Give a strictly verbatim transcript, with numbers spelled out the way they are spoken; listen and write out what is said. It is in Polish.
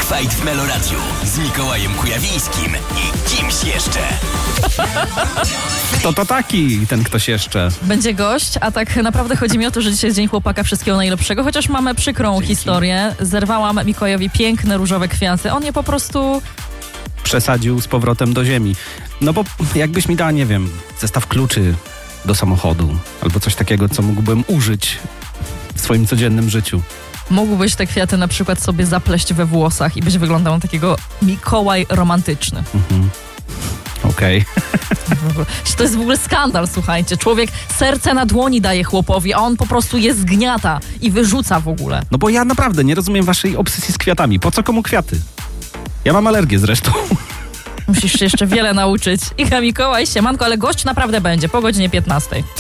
Fight w Meloradiu z Mikołajem Kujawińskim i kimś jeszcze. Kto to taki, ten ktoś jeszcze? Będzie gość, a tak naprawdę chodzi mi o to, że dzisiaj jest Dzień Chłopaka, wszystkiego najlepszego, chociaż mamy przykrą Dzięki. historię. Zerwałam Mikołajowi piękne różowe kwiaty. On je po prostu... Przesadził z powrotem do ziemi. No bo jakbyś mi dała, nie wiem, zestaw kluczy do samochodu albo coś takiego, co mógłbym użyć w swoim codziennym życiu. Mógłbyś te kwiaty na przykład sobie zapleść we włosach i byś wyglądał na takiego Mikołaj romantyczny. Mhm. Okej. Okay. To jest w ogóle skandal, słuchajcie. Człowiek serce na dłoni daje chłopowi, a on po prostu je zgniata i wyrzuca w ogóle. No bo ja naprawdę nie rozumiem waszej obsesji z kwiatami. Po co komu kwiaty? Ja mam alergię zresztą. Musisz się jeszcze wiele nauczyć. Iga Mikołaj, siemanko, ale gość naprawdę będzie po godzinie piętnastej.